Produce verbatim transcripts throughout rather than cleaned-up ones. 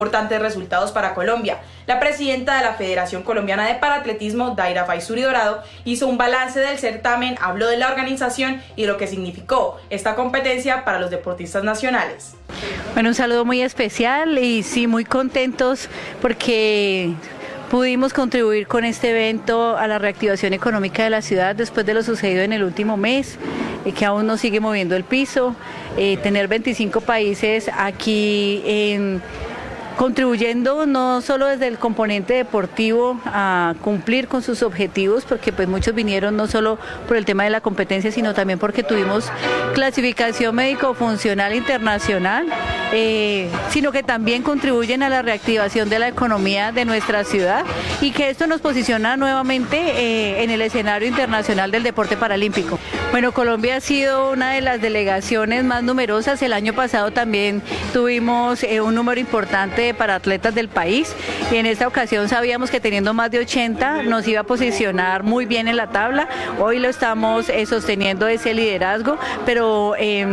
importantes resultados para Colombia. La presidenta de la Federación Colombiana de Paratletismo, Daira Faisuri Dorado, hizo un balance del certamen, habló de la organización y lo que significó esta competencia para los deportistas nacionales. Bueno, un saludo muy especial y sí, muy contentos porque pudimos contribuir con este evento a la reactivación económica de la ciudad después de lo sucedido en el último mes, eh, que aún nos sigue moviendo el piso, eh, tener veinticinco países aquí en... contribuyendo no solo desde el componente deportivo a cumplir con sus objetivos, porque pues muchos vinieron no solo por el tema de la competencia, sino también porque tuvimos clasificación médico-funcional internacional, eh, sino que también contribuyen a la reactivación de la economía de nuestra ciudad y que esto nos posiciona nuevamente eh, en el escenario internacional del deporte paralímpico. Bueno, Colombia ha sido una de las delegaciones más numerosas. El año pasado también tuvimos eh, un número importante para atletas del país y en esta ocasión sabíamos que teniendo más de ochenta nos iba a posicionar muy bien en la tabla. Hoy lo estamos eh, sosteniendo ese liderazgo, pero eh,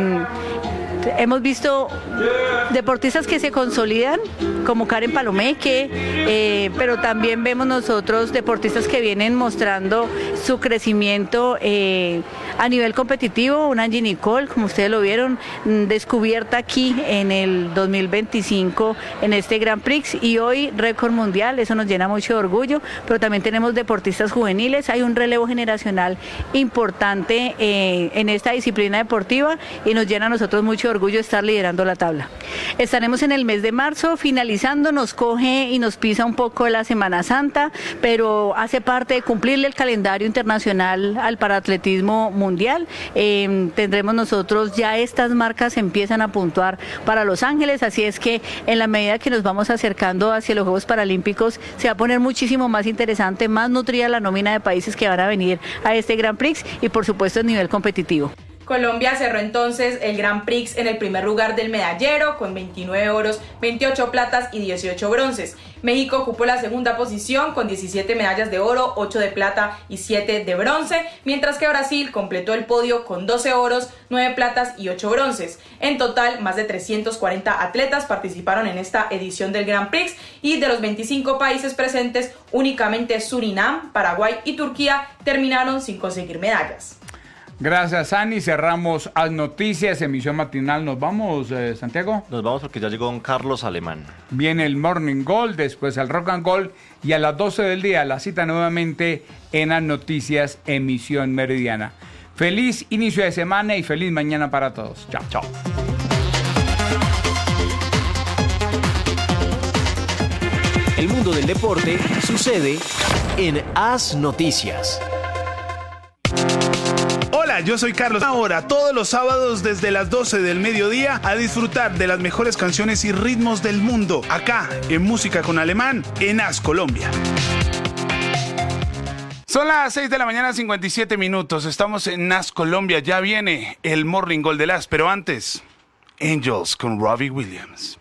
hemos visto deportistas que se consolidan, como Karen Palomeque, eh, pero también vemos nosotros deportistas que vienen mostrando su crecimiento eh, a nivel competitivo. Una Angie Nicole, como ustedes lo vieron, descubierta aquí en el dos mil veinticinco en este Grand Prix y hoy récord mundial, eso nos llena mucho de orgullo, pero también tenemos deportistas juveniles, hay un relevo generacional importante eh, en esta disciplina deportiva y nos llena a nosotros mucho orgullo estar liderando la tabla. Estaremos en el mes de marzo, finalizando, nos coge y nos pisa un poco la Semana Santa, pero hace parte de cumplirle el calendario internacional al paratletismo mundial. Eh, tendremos nosotros, ya estas marcas empiezan a puntuar para Los Ángeles, así es que en la medida que nos vamos acercando hacia los Juegos Paralímpicos, se va a poner muchísimo más interesante, más nutrida la nómina de países que van a venir a este Grand Prix y por supuesto a nivel competitivo. Colombia cerró entonces el Grand Prix en el primer lugar del medallero con veintinueve oros, veintiocho platas y dieciocho bronces. México ocupó la segunda posición con diecisiete medallas de oro, ocho de plata y siete de bronce, mientras que Brasil completó el podio con doce oros, nueve platas y ocho bronces. En total, más de trescientos cuarenta atletas participaron en esta edición del Grand Prix y de los veinticinco países presentes, únicamente Surinam, Paraguay y Turquía terminaron sin conseguir medallas. Gracias, Ani. Cerramos Haz Noticias, emisión matinal. ¿Nos vamos, eh, Santiago? Nos vamos porque ya llegó don Carlos Alemán. Viene el Morning Gold, después el Rock and Gold y a las doce del día la cita nuevamente en Haz Noticias, emisión meridiana. Feliz inicio de semana y feliz mañana para todos. Chao. Chao. El mundo del deporte sucede en Haz Noticias. Hola, yo soy Carlos. Ahora, todos los sábados desde las doce del mediodía, a disfrutar de las mejores canciones y ritmos del mundo, acá en Música con Alemán, en Haz Colombia. Son las seis de la mañana, cincuenta y siete minutos. Estamos en Haz Colombia. Ya viene el Morning Gold de las, pero antes, Angels con Robbie Williams.